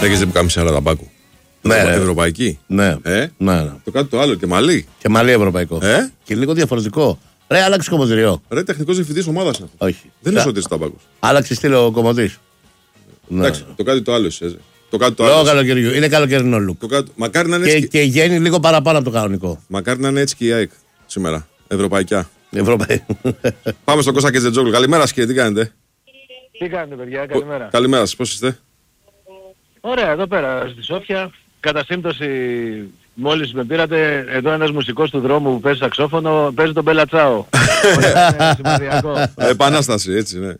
Έχεις δει που κάνει ένα ταμπάκου? Ναι. Ευρωπαϊκή. Ναι. Ναι. Το κάτω το άλλο και μαλλί. Και μαλλί ευρωπαϊκό. Και λίγο διαφορετικό. Ρε, άλλαξε κομμωτήριο. Ρε, τεχνικός διευθυντής ομάδας. Όχι. Δεν είναι ότι είσαι ταμπάκος. Άλλαξε στήλο κομμωτής. Εντάξει, το κάτι το άλλο εσύ. Λόγω καλοκαιριού. Είναι καλοκαιρινό look. Μακάρι να είναι έτσι. Και βγαίνει λίγο παραπάνω από το κανονικό. Μακάρι να είναι έτσι και η ΑΕΚ σήμερα. Ευρωπαϊκά. Πάμε στον Κώστα Κετζετζόγλου. Καλημέρα, κύριε, τι κάνετε? Τι κάνετε, παιδιά, καλημέρα. Καλημέρα σας, πώς είστε? Ωραία, εδώ πέρα στη Σόφια. Κατά σύμπτωση, μόλις με πήρατε, εδώ ένας μουσικός του δρόμου που παίζει σαξόφωνο, παίζει τον Μπελατσάο. Επανάσταση, έτσι, ναι.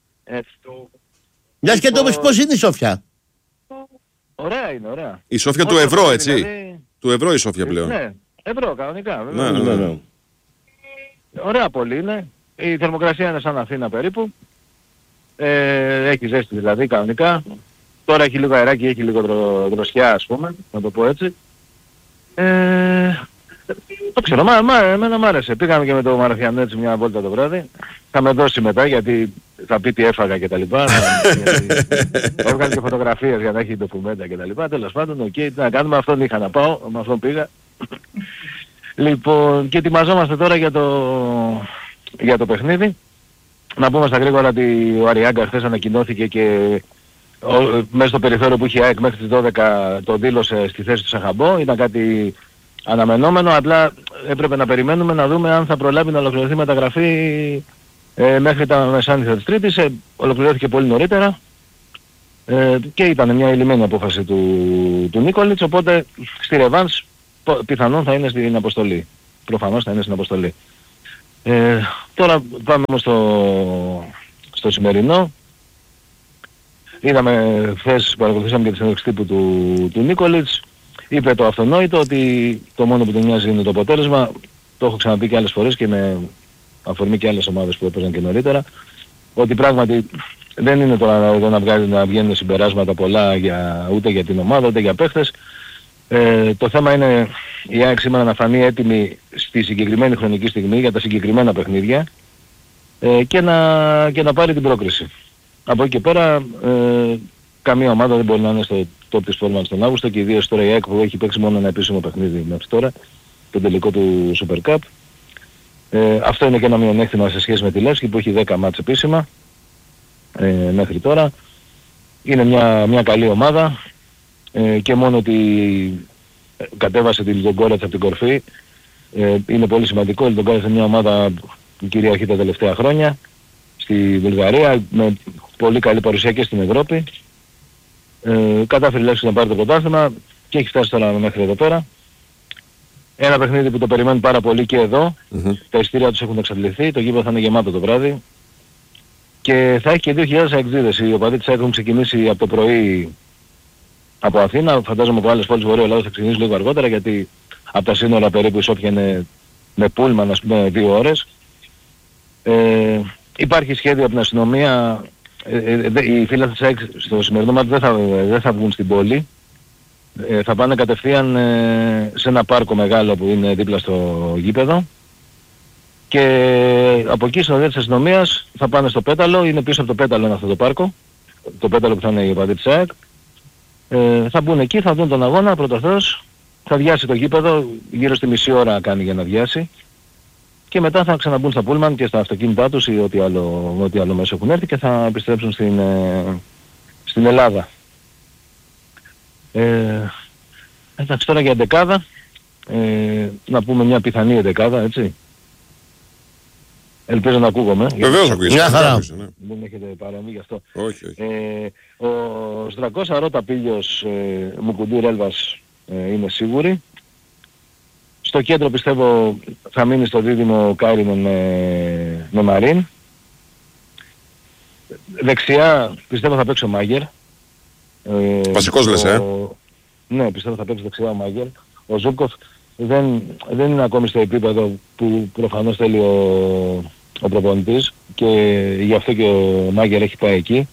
Μια και το πώς είναι η Σόφια? Ωραία είναι, ωραία. Η Σόφια του ευρώ, έτσι. Δηλαδή... Του ευρώ η Σόφια πλέον. Ναι, ευρώ κανονικά. Ναι. Ωραία πολύ είναι. Η θερμοκρασία είναι σαν Αθήνα περίπου. Έχει ζέστη δηλαδή κανονικά. Τώρα έχει λίγο αεράκι, έχει λίγο δροσιά ας πούμε, να το πω έτσι. Το ξέρω, εμένα μ' άρεσε. Πήγαμε και με το Μαραθιανό έτσι μια βόλτα το βράδυ. Θα με δώσει μετά γιατί θα πει τι έφαγα και τα λοιπά. Έβγαλε και φωτογραφίες για να έχει ντοκουμέντα και τα λοιπά. Τέλος πάντων, οκ, τι να κάνουμε, αυτόν είχα να πάω, με αυτόν πήγα. Λοιπόν, και ετοιμαζόμαστε τώρα για το παιχνίδι. Να πούμε στα γρήγορα ότι ο Αριάγκα χθες ανακοινώθηκε και μέσα στο περιθώριο που είχε ΑΕΚ μέχρι τις 12 το δήλωσε στη θέση του Σαχαμπό. Ήταν κάτι αναμενόμενο, απλά έπρεπε να περιμένουμε να δούμε αν θα προλάβει να ολοκληρωθεί η μεταγραφή μέχρι τα μεσάνυχτα της Τρίτης. Ολοκληρώθηκε πολύ νωρίτερα και ήταν μια ηλυμένη απόφαση του Νίκολιτς, οπότε στη ρεβάνς πιθανόν θα είναι στην αποστολή. Προφανώς θα είναι στην αποστολή. Τώρα πάμε όμως στο σημερινό. Είδαμε χθες, παρακολουθήσαμε και τη συνέντευξη τύπου του Νίκολιτς. Είπε το αυτονόητο ότι το μόνο που τον νοιάζει είναι το αποτέλεσμα. Το έχω ξαναπεί και άλλες φορές και με αφορμή και άλλες ομάδες που έπαιζαν και νωρίτερα. Ότι πράγματι δεν είναι τώρα εδώ να βγαίνουν συμπεράσματα πολλά ούτε για την ομάδα ούτε για παίχτες. Το θέμα είναι η ΑΕΚ σήμερα να φανεί έτοιμη στη συγκεκριμένη χρονική στιγμή για τα συγκεκριμένα παιχνίδια και να πάρει την πρόκριση. Από εκεί και πέρα καμία ομάδα δεν μπορεί να είναι στο top της φόρμας τον Αύγουστο και ιδίως τώρα η ΑΕΚ που έχει παίξει μόνο ένα επίσημο παιχνίδι μέχρι τώρα, το τελικό του Super Cup. Αυτό είναι και ένα μειονέκτημα σε σχέση με τη Λεύσκη που έχει 10 μάτς επίσημα μέχρι τώρα. Είναι μια καλή ομάδα και μόνο ότι κατέβασε τη Λιντογκόρετς από την κορφή είναι πολύ σημαντικό. Η Λιντογκόρετς είναι μια ομάδα που κυριαρχεί τα τελευταία χρόνια στη Βουλγαρία με πολύ καλή παρουσία και στην Ευρώπη. Κατάφερε η Λεύσκη να πάρει το πρωτάθλημα και έχει φτάσει τώρα μέχρι εδώ πέρα. Ένα παιχνίδι που το περιμένουν πάρα πολύ και εδώ. Τα εισιτήρια τους έχουν εξαντληθεί, το γήπεδο θα είναι γεμάτο το βράδυ. Και θα έχει και 2.000 αεξίδες. Οι οπαδοί της έχουν ξεκινήσει από το πρωί από Αθήνα. Φαντάζομαι από άλλες πόλεις Βορείου Ελλάδος θα ξεκινήσει λίγο αργότερα γιατί από τα σύνορα περίπου η Σόφια είναι με πούλμαν ας πούμε 2 ώρες. Υπάρχει σχέδιο από την αστυνομία. Οι φίλοι της ΑΕΚ στο σημερινό μάτι δεν θα βγουν στην πόλη. Θα πάνε κατευθείαν σε ένα πάρκο μεγάλο που είναι δίπλα στο γήπεδο και από εκεί στην οδεία της αστυνομίας θα πάνε στο Πέταλο, είναι πίσω από το Πέταλο είναι αυτό το πάρκο, το Πέταλο που θα είναι η οπαδοί της ΑΕΚ. Θα μπουν εκεί, θα δουν τον αγώνα πρωτοθέως, θα διάσει το γήπεδο, γύρω στη μισή ώρα κάνει για να διάσει και μετά θα ξαναμπούν στα πούλμαν και στα αυτοκίνητά τους ή ό,τι άλλο μέσο έχουν έρθει και θα επιστρέψουν στην Ελλάδα. Εντάξει τώρα για εντεκάδα, να πούμε μια πιθανή εντεκάδα, έτσι. Ελπίζω να ακούγομαι. Βεβαίως ακούγεσαι. Μια χαρά. Δεν έχετε παραμείνει γι' αυτό. Όχι. Ο Στρακός Αρώτα Πήλιος Μουκουντή Ρέλβας είναι σίγουροι. Στο κέντρο πιστεύω θα μείνει στο δίδυμο Κάιρινεν με Μαρίν. Δεξιά πιστεύω θα παίξει ο Μάγερ. Βασικός λες, Ναι, πιστεύω θα παίξει δεξιά ο Μάγερ. Ο Ζούκοφ δεν είναι ακόμη στο επίπεδο που προφανώς θέλει ο προπονητής και γι' αυτό και ο Μάγερ έχει πάει εκεί.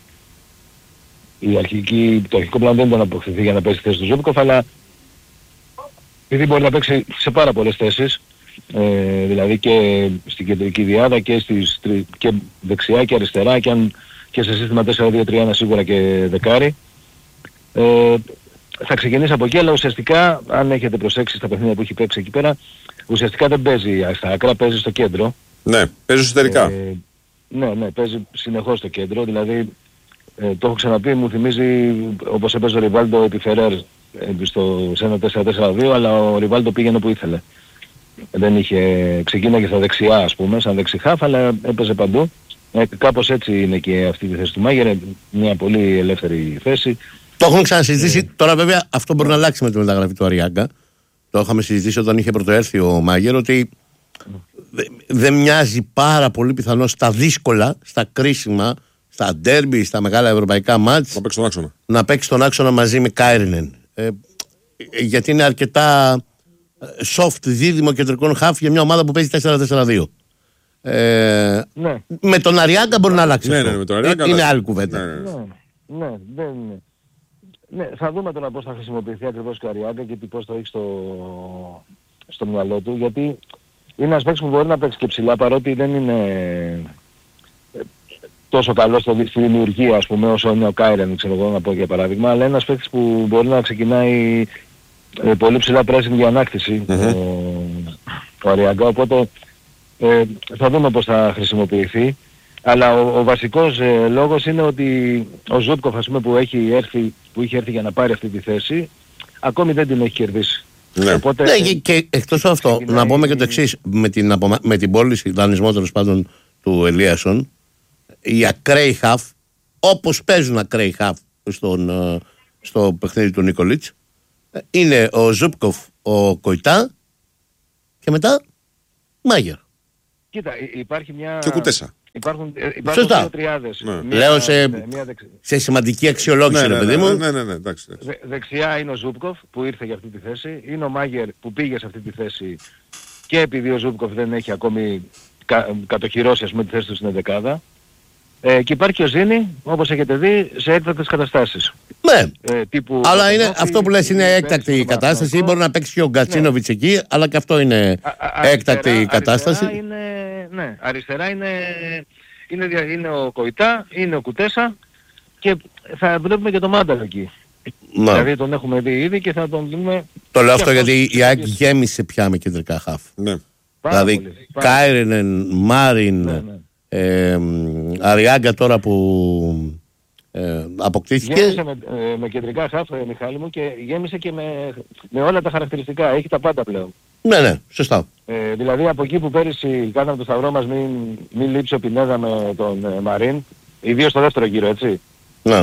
Το αρχικό πλάνο δεν ήταν να αποκτηθεί για να παίξει τη θέση του Ζούκοφ, αλλά επειδή μπορεί να παίξει σε πάρα πολλές θέσεις, δηλαδή και στην κεντρική διάδα και δεξιά και αριστερά και σε σύστημα 4-2-3-1 σίγουρα και δεκάρι. Θα ξεκινήσει από εκεί, αλλά ουσιαστικά, αν έχετε προσέξει στα παιχνίδια που έχει παίξει εκεί πέρα, ουσιαστικά δεν παίζει στα άκρα, παίζει στο κέντρο. Ναι, παίζει εσωτερικά. Ναι, παίζει συνεχώς στο κέντρο, δηλαδή το έχω ξαναπεί, μου θυμίζει όπως έπαιζε ο Ριβάλντο επί Φερέρ σε ένα 4-4-2, αλλά ο Ριβάλντο πήγαινε που ήθελε. Δεν είχε, ξεκίναγε στα δεξιά ας πούμε, σαν δεξιχάφ, αλλά έπαιζε παντού. Κάπως έτσι είναι και αυτή τη θέση του Μάγερ, μια πολύ ελεύθερη θέση. Το έχουμε ξανασυζητήσει, τώρα βέβαια αυτό μπορεί να αλλάξει με τη μεταγραφή του Αριάγκα. Το είχαμε συζητήσει όταν είχε πρωτοέρθει ο Μάγερ, ότι δεν μοιάζει πάρα πολύ πιθανό στα δύσκολα, στα κρίσιμα, στα ντέρμπι, στα μεγάλα ευρωπαϊκά μάτς να παίξει τον άξονα μαζί με Κάιρινεν. Γιατί είναι αρκετά soft δίδυμο κεντρικών χαφ για μια ομάδα που παίζει 4-4-2. Με τον Αριάγκα μπορεί να αλλάξει αυτό. Με τον Αριάγκα είναι άλλη κουβέντα. Ναι, θα δούμε τώρα πώς θα χρησιμοποιηθεί ακριβώς και ο Αριάγκα και πώς το έχει στο μυαλό του, γιατί είναι ένας παίκτης που μπορεί να παίξει και ψηλά, παρότι δεν είναι τόσο καλό στη δημιουργία, ας πούμε, όσο είναι ο Κάιρεν, ξέρω εγώ να πω για παράδειγμα, αλλά είναι ένας παίκτης που μπορεί να ξεκινάει πολύ ψηλά pressing για ανάκτηση, ο Αριάγκα, οπότε θα δούμε πώς θα χρησιμοποιηθεί. Αλλά ο βασικός λόγος είναι ότι ο Ζούτκοφ, ας πούμε, που είχε έρθει για να πάρει αυτή τη θέση, ακόμη δεν την έχει κερδίσει. Ναι. Οπότε, ναι, και εκτός από αυτό, να πούμε και το εξής, με την πώληση δανεισμό τέλος πάντων του Ελίασον, οι ακραίοι χαφ, όπως παίζουν ακραίοι χαφ στο παιχνίδι του Νίκολιτς, είναι ο Ζούτκοφ, ο Κοϊτά και μετά Μάγερ. Κοίτα, υπάρχει μια... Και Κουτέσα. Υπάρχουν δύο τριάδες. Ναι. Λέω σε σημαντική αξιολόγηση, ρε παιδί μου. Ναι, εντάξει. Δεξιά είναι ο Ζούμπκοφ που ήρθε για αυτή τη θέση. Είναι ο Μάγερ που πήγε σε αυτή τη θέση και επειδή ο Ζούμπκοφ δεν έχει ακόμη κατοχυρώσει, ας πούμε, τη θέση του στην εντεκάδα. Και υπάρχει ο Ζήνη, όπως έχετε δει, σε έκτακτες καταστάσεις. Ναι, αλλά είναι, αυτό που λες είναι έκτακτη η κατάσταση. Μπορεί να παίξει και ο Γκατσίνοβιτς εκεί, αλλά και αυτό είναι έκτακτη κατάσταση. Αριστερά είναι ο Κοϊτά, είναι ο Κουτέσα και θα βλέπουμε και τον Μάνταλ εκεί. Ναι. Δηλαδή τον έχουμε δει ήδη και θα τον δούμε. Το λέω αυτό γιατί η ΑΕΚ γέμισε πια με κεντρικά χαφ. Ναι. Δηλαδή Κάιρινεν, Μάριν, Αριάγκα τώρα που αποκτήθηκε. Γέμισε με κεντρικά χαφ, Μιχάλη μου, και γέμισε και με όλα τα χαρακτηριστικά. Έχει τα πάντα πλέον. Ναι, σωστά. Δηλαδή από εκεί που πέρυσι κάναμε το σταυρό μας μην λείψει ο Πινέδα με τον Μαρίν, ιδίως στο δεύτερο γύρο, έτσι. Ναι.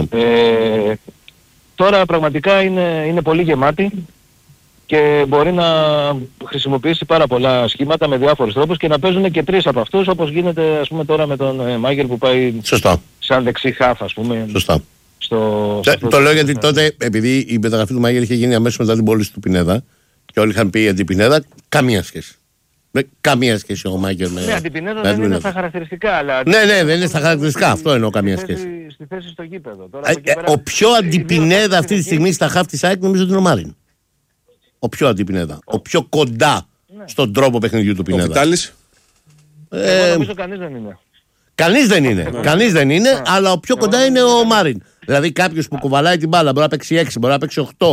Τώρα πραγματικά είναι πολύ γεμάτη και μπορεί να χρησιμοποιήσει πάρα πολλά σχήματα με διάφορους τρόπους και να παίζουν και τρεις από αυτούς, όπως γίνεται, ας πούμε, τώρα με τον Μάγερ που πάει σαν δεξί χαφ, ας πούμε. Σωστά. Το λέω γιατί τότε, επειδή η μεταγραφή του Μάγερ είχε γίνει αμέσως μετά την πώληση του Πινέδα και όλοι είχαν πει η Αντιπινέδα, καμία σχέση. Καμία σχέση ο Μάγερ με... Ναι, Αντιπινέδα δεν είναι στα χαρακτηριστικά, αλλά... Ναι, δεν είναι στα χαρακτηριστικά, αυτό εννοώ, καμία σχέση. Στη θέση στο γήπεδο. Ο πιο Αντιπινέδα αυτή τη στιγμή στα χαφ της ΑΕΚ νομίζω ότι είναι ο Μάριν. Ο πιο Αντιπινέδα. Ο πιο κοντά στον τρόπο παιχνιδιού του Πινέδα. Ο Βιτάλης. Εγώ νομίζω κανείς δεν είναι. Κανείς δεν είναι, αλλά ο πιο κοντά είναι ο Μάριν. Δηλαδή κάποιος που κουβαλάει την μπάλα μπορεί να παίξει 6, μπορεί να παίξει 8.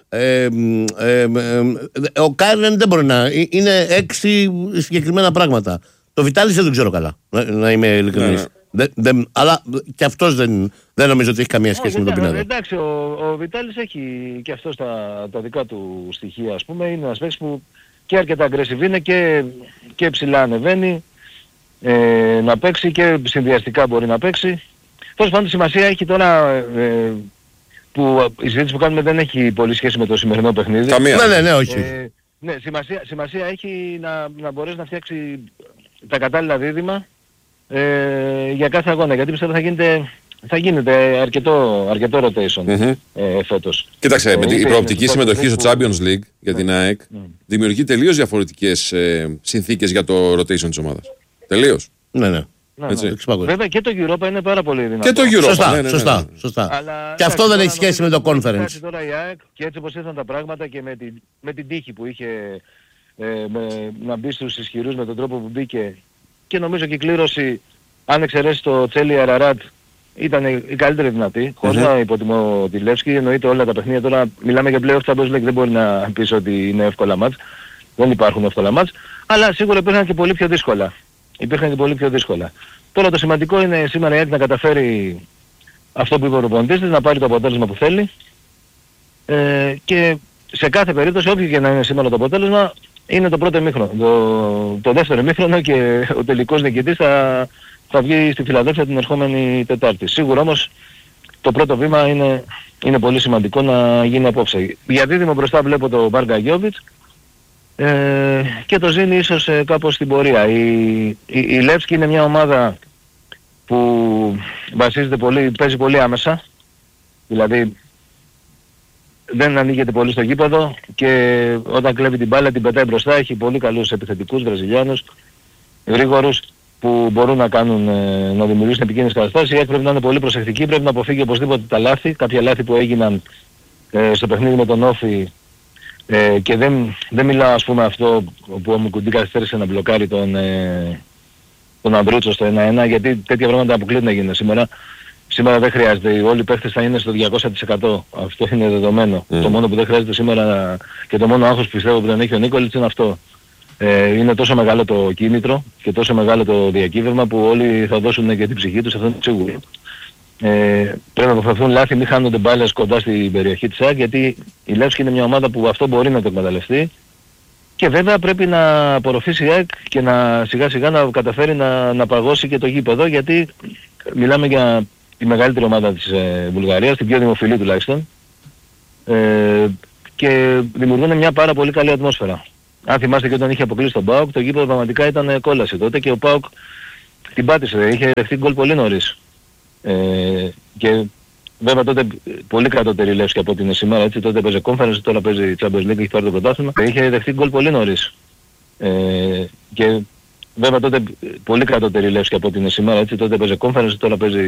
Ο Κάιρεν δεν μπορεί να είναι 6 συγκεκριμένα πράγματα. Το Βιτάλης δεν ξέρω καλά, να είμαι ειλικρινής. Αλλά και αυτός δεν νομίζω ότι έχει καμία σχέση με τον Πινέδα. Εντάξει, ο Βιτάλης έχει και αυτός τα δικά του στοιχεία, ας πούμε. Είναι ένας παίκτης που και αρκετά aggressive είναι και ψηλά ανεβαίνει να παίξει και συνδυαστικά μπορεί να παίξει. Τέλος πάντων, σημασία έχει τώρα που η συζήτηση που κάνουμε δεν έχει πολύ σχέση με το σημερινό παιχνίδι. Καμία. Ναι, όχι. Ναι, σημασία έχει να μπορέσει να φτιάξει τα κατάλληλα δίδυμα για κάθε αγώνα, γιατί πιστεύω θα γίνεται αρκετό rotation φέτος. Κοίταξε, η προοπτική συμμετοχή στο Champions League για την ΑΕΚ δημιουργεί τελείως διαφορετικές συνθήκες για το rotation της ομάδας. Τελείως. Ναι. Βέβαια και το Europa είναι πάρα πολύ δυνατό. Και το Europa. Σωστά. Αλλά, και αυτό δεν έχει σχέση με το conference. Τώρα η ΑΕΚ, και έτσι όπως ήρθαν τα πράγματα και με την τύχη που είχε να μπει στους ισχυρούς με τον τρόπο που μπήκε, και νομίζω και η κλήρωση, αν εξαιρέσει το Τσέλι Αραράτ, ήταν η καλύτερη δυνατή, χωρίς να υποτιμώ τη Λεύσκη, εννοείται όλα τα παιχνίδια. Τώρα μιλάμε για play-off Champions League, δεν μπορεί να πεις ότι είναι εύκολα μάτς. Δεν υπάρχουν εύκολα μάτς, αλλά σίγουρα υπήρχαν και πολύ πιο δύσκολα. Τώρα το σημαντικό είναι σήμερα η ΑΕΚ να καταφέρει αυτό που είπε ο προπονητής της, να πάρει το αποτέλεσμα που θέλει και σε κάθε περίπτωση, όποιο και να είναι σήμερα το αποτέλεσμα, είναι το πρώτο ημίχρονο. Το δεύτερο ημίχρονο και ο τελικός νικητής θα βγει στη Φιλαδέλφια την ερχόμενη Τετάρτη. Σίγουρα όμως το πρώτο βήμα είναι πολύ σημαντικό να γίνει απόψε. Για δίδυμο μπροστά βλέπω το Μπάρκα Γιόβιτς και το Ζήνη ίσως κάπως στην πορεία. Η Λεύσκη είναι μια ομάδα που βασίζεται πολύ, παίζει πολύ άμεσα, δηλαδή δεν ανοίγεται πολύ στο γήπεδο και όταν κλέβει την μπάλα την πετάει μπροστά. Έχει πολύ καλούς επιθετικούς Βραζιλιάνους, γρήγορους, που μπορούν να δημιουργήσουν επικίνδυνες καταστάσεις. Η ΑΕΚ πρέπει να είναι πολύ προσεκτική, πρέπει να αποφύγει οπωσδήποτε τα λάθη, κάποια λάθη που έγιναν στο παιχνίδι με τον Όφη και δεν μιλάω ας πούμε αυτό που ο Μουκουντή καθυστέρησε να μπλοκάρει τον Αμπρούτσο στο 1-1, γιατί τέτοια πράγματα αποκλείται να γίνουν σήμερα. Σήμερα δεν χρειάζεται, όλοι οι παίχτες θα είναι στο 200%. Αυτό είναι δεδομένο. Το μόνο που δεν χρειάζεται σήμερα και το μόνο άγχος που πιστεύω που δεν έχει ο Νίκολιτς είναι αυτό. Είναι τόσο μεγάλο το κίνητρο και τόσο μεγάλο το διακύβευμα που όλοι θα δώσουν και την ψυχή τους, αυτό είναι σίγουρο. Πρέπει να αποφευθούν λάθη, μην χάνονται μπάλες κοντά στην περιοχή της ΑΕΚ, γιατί η Λεύσκη είναι μια ομάδα που αυτό μπορεί να το εκμεταλλευτεί. Και βέβαια πρέπει να απορροφήσει η ΑΕΚ και να σιγά σιγά να καταφέρει να παγώσει και το γήπεδο, γιατί μιλάμε για τη μεγαλύτερη ομάδα της Βουλγαρίας, την πιο δημοφιλή τουλάχιστον, και δημιουργούν μια πάρα πολύ καλή ατμόσφαιρα. Αν θυμάστε και όταν είχε αποκλείσει τον ΠΑΟΚ, το γήπεδο πραγματικά ήταν κόλαση τότε και ο ΠΑΟΚ την πάτησε, είχε δεχτεί γκολ πολύ νωρίς. Και βέβαια τότε πολύ κατώτερη Λεύσκη από ό,τι είναι σήμερα, έτσι, τότε παίζει Conference, τώρα παίζει Champions League, έχει πάρει το πρωτάθλημα. Είχε δεχτεί γκολ πολύ νωρίς. Και βέβαια τότε πολύ κατώτερη Λεύσκη από ό,τι είναι σήμερα, έτσι, τότε παίζει Conference, τώρα παίζει